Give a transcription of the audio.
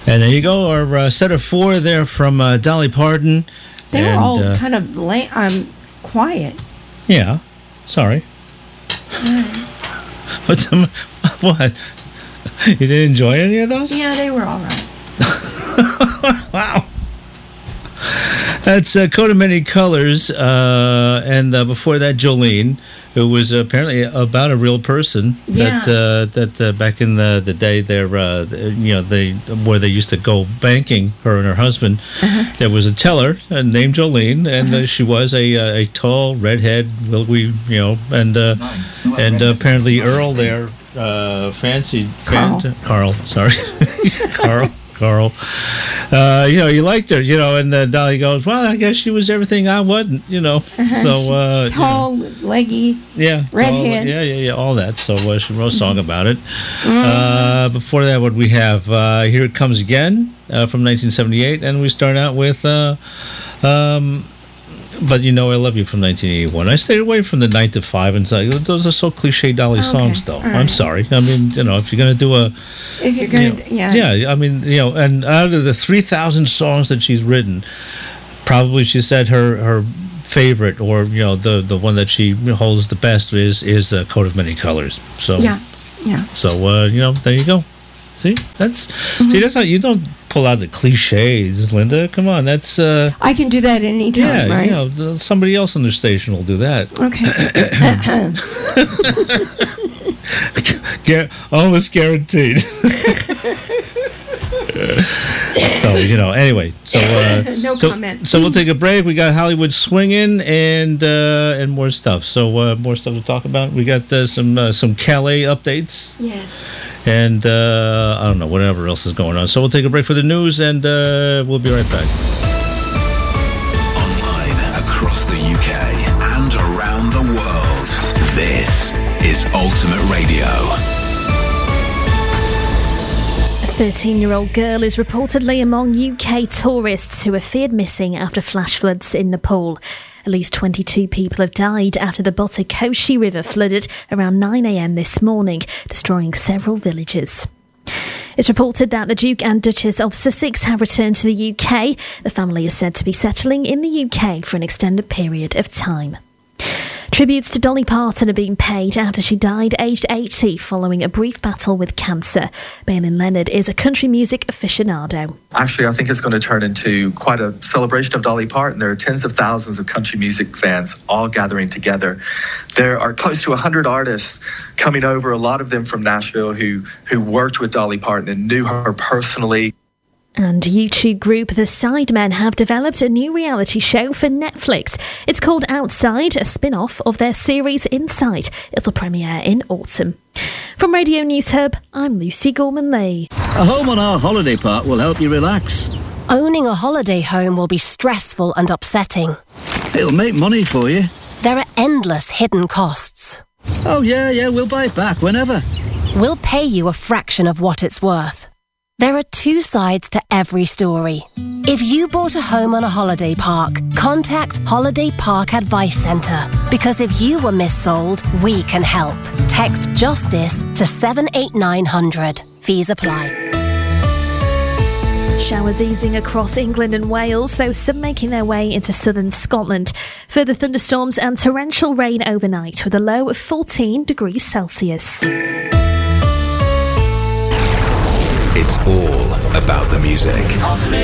And there you go, our set of four there from Dolly Parton. They were all kind of quiet. Yeah, sorry. What? You didn't enjoy any of those? Yeah, they were all right. Wow. That's Coat of Many Colors, and before that, Jolene, who was apparently about a real person. Yeah. That back in the day, there, where they used to go banking, her and her husband. There was a teller named Jolene, and she was a tall redhead, willowy, and apparently Earl there fancied Carl. Sorry, Carl. You liked her, and Dolly goes, well, I guess she was everything I wasn't, So tall, leggy, redhead, all that. So she wrote a song about it. Before that, what we have, Here It Comes Again from 1978, and we start out with But I Love You from 1981. I stayed away from the 9 to 5, and those are so cliche Dolly songs, though. Right. I'm sorry. I mean, if you're going to do and out of the 3,000 songs that she's written, probably she said her favorite, or the one that she holds the best is Coat of Many Colors. So yeah. So there you go. See, that's how you don't pull out the cliches, Linda. Come on, that's. I can do that anytime, right? Somebody else on the station will do that. Okay. Almost guaranteed. So anyway. So no comment. So we'll take a break. We got Hollywood Swinging and more stuff. So more stuff to talk about. We got some Calais updates. Yes. And I don't know, whatever else is going on. So we'll take a break for the news, and we'll be right back. Online, across the UK, and around the world, this is Ultimate Radio. A 13-year-old girl is reportedly among UK tourists who are feared missing after flash floods in Nepal. At least 22 people have died after the Botikoshi River flooded around 9 a.m. this morning, destroying several villages. It's reported that the Duke and Duchess of Sussex have returned to the UK. The family is said to be settling in the UK for an extended period of time. Tributes to Dolly Parton are being paid after she died aged 80 following a brief battle with cancer. Balin Leonard is a country music aficionado. Actually, I think it's going to turn into quite a celebration of Dolly Parton. There are tens of thousands of country music fans all gathering together. There are close to 100 artists coming over, a lot of them from Nashville, who worked with Dolly Parton and knew her personally. And YouTube group The Sidemen have developed a new reality show for Netflix. It's called Outside, a spin-off of their series Inside. It'll premiere in autumn. From Radio News Hub, I'm Lucy Gorman-Lee. A home on our holiday park will help you relax. Owning a holiday home will be stressful and upsetting. It'll make money for you. There are endless hidden costs. Oh, yeah, we'll buy it back whenever. We'll pay you a fraction of what it's worth. There are two sides to every story. If you bought a home on a holiday park, contact Holiday Park Advice Centre. Because if you were missold, we can help. Text JUSTICE to 78900. Fees apply. Showers easing across England and Wales, though some making their way into southern Scotland. Further thunderstorms and torrential rain overnight with a low of 14 degrees Celsius. It's all about the music. Ultimate